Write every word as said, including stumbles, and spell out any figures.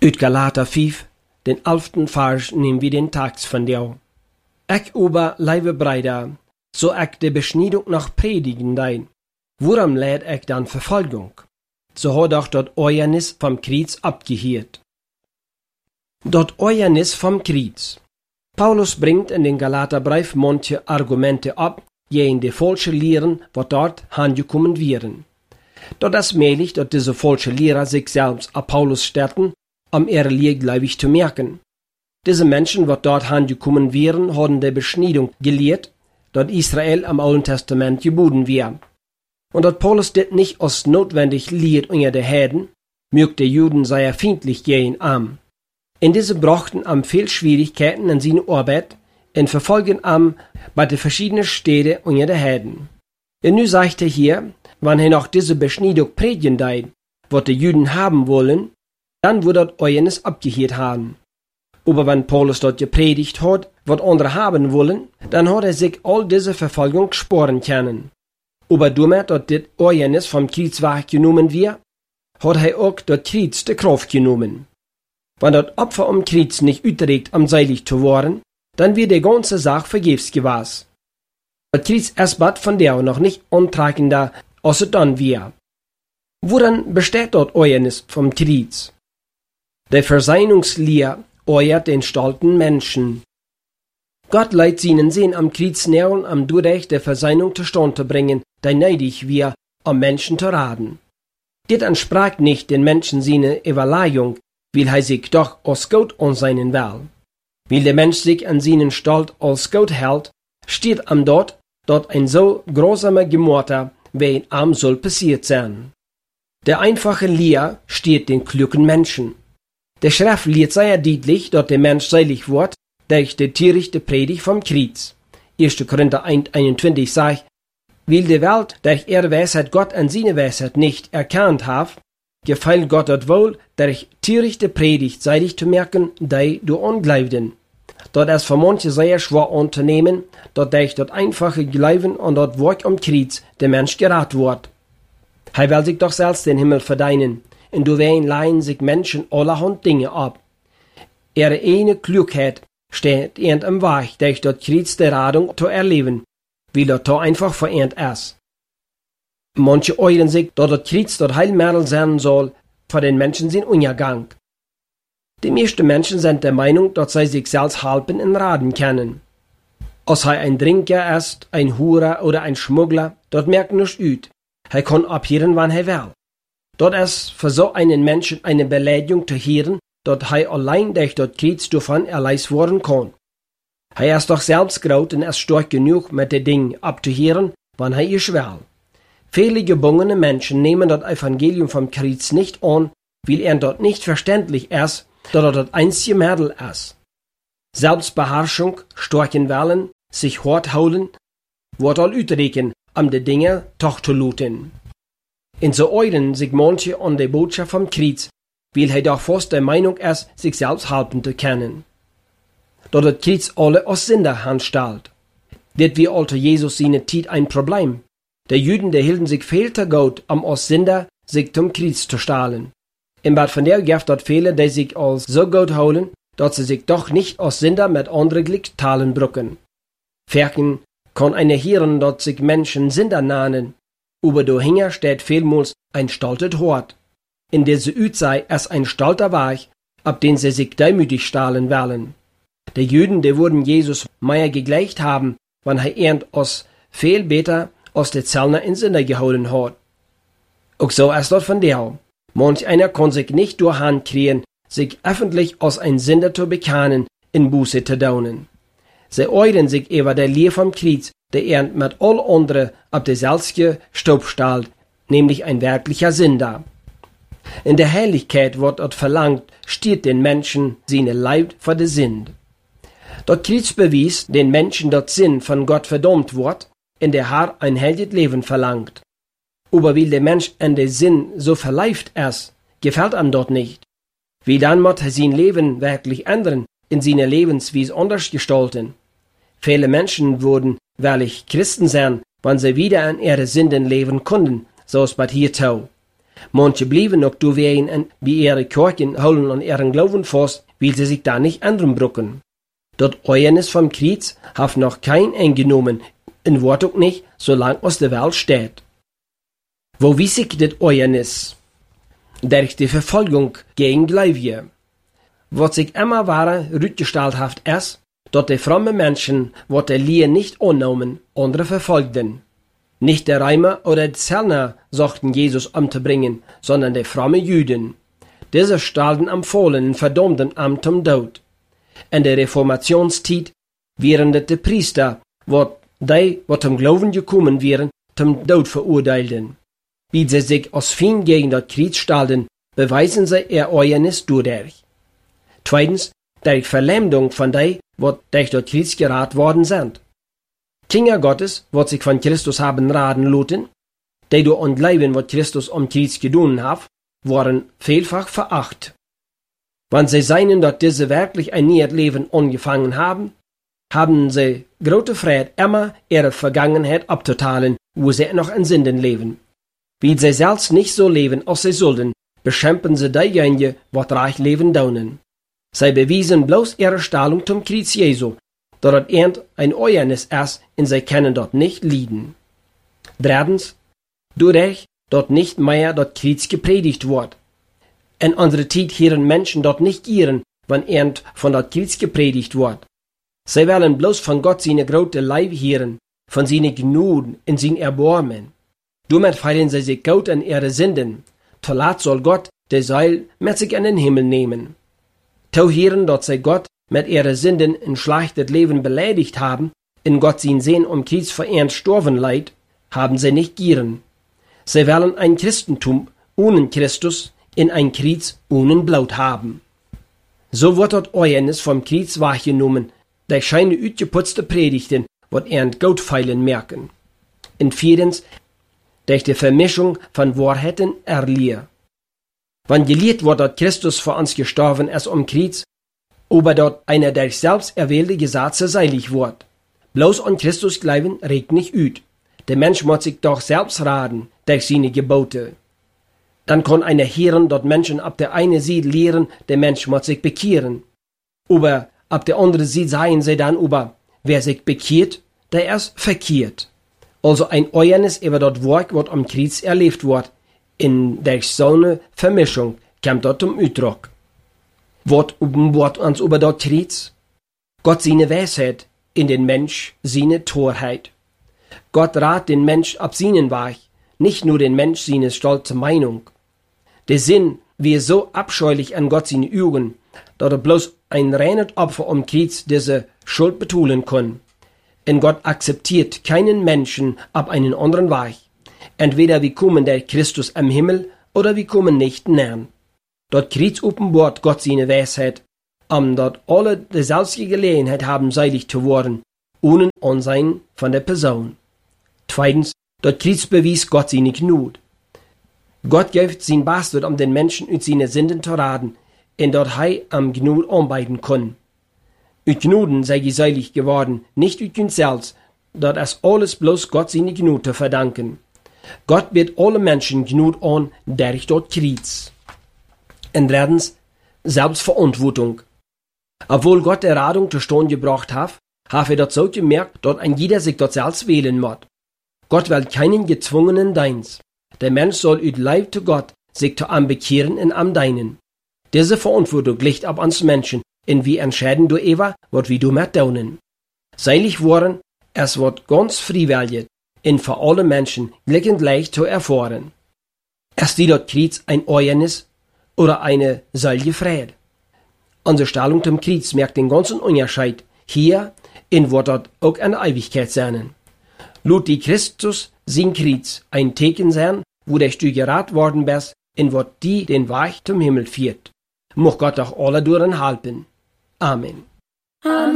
Uit Galater vijf, den elften vers, nehmen wir den Text von dir. Ik aber, lieve Brüder, so ik de Beschneidung noch predigen dein. Woran leid ik dann Verfolgung? So hat doch dort Euernis vom Kreuz abgehiert. Dort Euernis vom Kreuz. Paulus bringt in den Galaterbrief manche Argumente ab, gegen die falsche Lehren, was dort angekommen wären. Dort ist möglich, dass diese falsche Lehrer sich selbst ab Paulus stellten, um ihre Lehre gläubig zu merken. Diese Menschen, was dort angekommen wären, haben die Beschneidung gelehrt, dass Israel am Alten Testament geboten wäre. Und dass Paulus das nicht als notwendig lehrt unter den Heiden, mögt die Juden sehr feindlich gegen am. In diese brachten am viel Schwierigkeiten in seine Arbeit, in Verfolgen am bei den verschiedenen Städten unter den Heiden. Und nun sagt er hier, wenn er noch diese Beschneidung predigen deit, was die Juden haben wollen, dann wird dort Euernis abgehiert haben. Aber wenn Paulus dort gepredigt hat, was andere haben wollen, dann hat er sich all diese Verfolgung sparen können. Aber damit dort das Euernis vom Kreuz weggenommen wird, hat er auch dort Kreuz die Kraft genommen. Wenn dort Opfer um Kreuz nicht ütregt, um seilig zu werden, dann wird die ganze Sache vergebens gewesen. Das Kreuz ist bald von der noch nicht antragender, als es dann wird. Woran besteht dort Euernis vom Kreuz? Der Versöhnungslehre euert den stolzen Menschen. Gott leiht seinen Sinn am Kreuz nähren, um durch der Versöhnung zustande zu bringen, der neidig wir, am Menschen zu raten. Dit entsprach nicht den Menschen seine Überleihung, weil er sich doch als Gott anseinen will. Weil der Mensch sich an seinen Stolz als Gott hält, steht am dort, dort ein so grausamer Gemorder, wie in am soll passiert sein. Der einfache Lehre steht den klugen Menschen. Der Schrift lehrt sehr deutlich, dass der Mensch selig wird, durch die törichte Predigt vom Kreuz. erster Korinther eins einundzwanzig sagt, weil die Welt durch ihre Weisheit Gott an seine Weisheit nicht erkannt hat, gefällt Gott dort wohl, durch törichte Predigt seilig zu merken, die du ungläubten. Dort ist für manche sehr schwer anzunehmen, dort durch dort einfache Glauben und dort Werk am Kreuz der Mensch gerat wird. Er will sich doch selbst den Himmel verdienen, und du wen leihen sich Menschen allerhand Dinge ab. Ihre eine Klugheit steht ihnen im Weg, durch dort Kreuz der Radung zu erleben, weil dort einfach verehrt ist. Manche euren sich, dass das Kreuz dort Heilmittel sein soll, für den Menschen sind Untergang. Die meisten Menschen sind der Meinung, dass sie sich selbst halten und raten können. Als er ein Trinker ist, ein Hurer oder ein Schmuggler, dort merkt nicht üt. Er kann abhören, wann er will. Dort ist für so einen Menschen eine Beleidigung zu hören, dass er allein durch das Kreuz davon erleist worden kann. Er ist doch selbst groß und ist stark genug, mit den Dingen abzuhören, wann er es will. Viele gebungene Menschen nehmen das Evangelium vom Kreuz nicht an, weil er dort nicht verständlich ist, dass er das einzige Mittel ist. Selbstbeherrschung, starken Willen, sich hart holen, wird all ütreken, um die Dinge doch zu luten. In so euren sich manche an der Botschaft vom Kreuz, weil er doch fast der Meinung ist, sich selbst halten zu können. Dort das Kreuz alle als Sünder anstellt. Das wie alte Jesus seine Zeit ein Problem. Die Juden, die hielten sich viel zu gut, um als Sünder sich zum Kreuz zu stahlen. Im Bad von der gibt dort viele, die sich als so gut holen, dass sie sich doch nicht als Sünder mit anderen Glück teilen brücken. Ferken kann eine hören, dass sich Menschen Sünder nahen, aber dahinter steht vielmals ein stolzes Hort. In dieser Ützei ist ein stolzer Weg, ab den sie sich demütig stahlen wollen. Die Juden, die wurden Jesus mehr gegleicht haben, wann er ernt als viel besser als der Zellner in Sünder geholen hat. Auch so ist dort von der. Manch einer kann sich nicht durch Hand kriegen, sich öffentlich als ein Sünder zu bekennen, in Buße zu daunen. Sie euren sich über der Lehre vom Kreuz, der er mit all anderen ab der selske Staub stahlt, nämlich ein wirklicher Sünder. In der Herrlichkeit wird dort verlangt, steht den Menschen seine Leib für die Sünd. Dort Kreuz bewies den Menschen dort Sinn von Gott verdammt wird, in der Herr ein heiliges Leben verlangt. Aber weil der Mensch an der Sinn so verleift ist, gefällt ihm dort nicht. Wie dann muss er sein Leben wirklich ändern, in seiner Lebensweise anders gestalten. Viele Menschen würden wahrlich Christen sein, wenn sie wieder an ihre Sünden leben konnten, so ist bei hier tau. Manche blieben noch doorheen en bij ihre Kirchen houden an ihren Glauben fast, weil sie sich da nicht anderen brücken. Dort Euernis vom Kreuz hat noch kein eingenommen, in Wort auch nicht, solange aus der Welt steht. Wo wies ich das Euernis? Durch die Verfolgung gegen Gläubige. Was sich immer wahre rückgestellt hat, ist, dass die frommen Menschen, was der Lehre nicht annahmen, andere verfolgten. Nicht der Reimer oder die Zellner suchten Jesus umzubringen, sondern die frommen Juden. Diese stahlten am Fohlen und verdammten am zum Tod. In der Reformationszeit wären es die Priester, wat die, wat zum Glauben gekommen wären, zum Tod verurteilten. Wie sie sich aus Feind gegen das Kreuz stellten, beweisen sie ihr Euernis dadurch. Zweitens, durch Verleumdung von die, wat durch das Kreuz gerat worden sind. Kinder Gottes, wat sich von Christus haben raten lassen, die durch und Leben, wat Christus um Kreuz getan hat, waren vielfach veracht. Wenn sie seinen, dass diese wirklich ein neues Leben angefangen haben, haben sie große Freude, immer ihre Vergangenheit abzuteilen, wo sie noch in Sünden leben. Weil sie selbst nicht so leben, als sie sollten, beschimpfen sie diejenigen, was reich leben daunen. Sie bewiesen bloß ihre Stellung zum Kreuz Jesu, dass es irgend ein Euernis ist, und sie können dort nicht leiden. Drittens, dadurch, dass nicht mehr das Kreuz gepredigt wird. In unserer Zeit hören Menschen dort nicht gieren, wenn irgend von das Kreuz gepredigt wird. Sie wollen bloß von Gott seine große Leib hören, von seinen Gnuden und seinen Erbarmen. Damit feiern sie sich Gott an ihre Sünden. Zuletzt soll Gott der Seil mit sich in den Himmel nehmen. Zu hören, dass sie Gott mit ihren Sünden ein schlechtes Leben beleidigt haben, in Gott sein Sehen um Kreuz für ihren Storven leid, haben sie nicht gieren. Sie wollen ein Christentum ohne Christus in ein Kreuz ohne Blut haben. So wird das Euernis vom Kreuz wahrgenommen, durch scheine utgeputzte Predigten, wat ihren Gottfeilen merken. Und viertens, durch die Vermischung von Wahrheiten erlehr. Wenn gelehrt wird, dass Christus für uns gestorben ist um Kreuz, aber dort einer durch selbst erwählte Gesetze seilig wird. Bloß an Christus glauben regt nicht üt. Der Mensch muss sich doch selbst raten, durch seine Gebote. Dann kann einer hören, dass Menschen ab der einen Seite lehren, der Mensch muss sich bekehren. Aber ab der anderen Seite sagen sie dann über, wer sich bekehrt, der ist verkehrt. Also ein Euernis über das Werk, was am Kreuz erlebt wird. In der so eine Vermischung kommt dort zum Ausdruck. Was offenbart uns über das Kreuz? Gott seine Weisheit, in den Mensch seine Torheit. Gott rat den Mensch ab seinen Weg, nicht nur den Mensch seine stolze Meinung. Der Sinn wie so abscheulich an Gott seine Augen, dass er bloß ein reines Opfer um Kreuz diese Schuld betulen kann. Und Gott akzeptiert keinen Menschen ab einen anderen Weg. Entweder wir kommen der Christus am Himmel oder wir kommen nicht näher. Dort Kreuz offenbart Gott seine Weisheit, um dort alle dieselbe Gelegenheit haben, seilig zu werden, ohne Ansehen von der Person. Zweitens, dort Kreuz bewies Gott seine Gnade. Gott gibt sein Bestes, um den Menschen aus seinen Sünden zu raten, und dort hei am Gnade arbeiten kann. Ut Gnaden sei seilig geworden, nicht ut uns selbst, dort ist alles bloß Gott seine Gnade zu verdanken. Gott wird alle Menschen Gnade an, durch dort Kreuz. Und drittens, Selbstverantwortung. Obwohl Gott der Radung zustande gebracht hat, hat er dort so gemerkt, dass ein jeder sich dort selbst wählen muss. Gott will keinen gezwungenen Dienst. Der Mensch soll ut Leib zu Gott sich zu am bekehren in am Deinen. Diese Verantwortung liegt ab uns Menschen, und wir entscheiden du Eva, wat wir du mit daunen. Seilig worden, es wird ganz freiwillig, und für alle Menschen glickend leicht zu erfahren. Ist die dort Kreuz ein Euernis oder eine solche Freude? Unsere Stellung zum Kreuz merkt den ganzen Unterschied, hier in wird dort auch eine Ewigkeit sein. Lut die Christus sein Kreuz ein Teken sein, wo der du gerat worden bist, in wird die den Weg zum Himmel führt. Moch Gott auch alle durch helfen. Amen. Amen.